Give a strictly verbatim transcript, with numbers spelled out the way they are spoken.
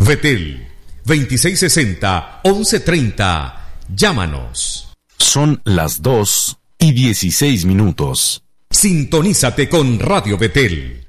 Betel, veintiséis sesenta, once treinta. Llámanos. Son las dos y dieciséis minutos. Sintonízate con Radio Betel.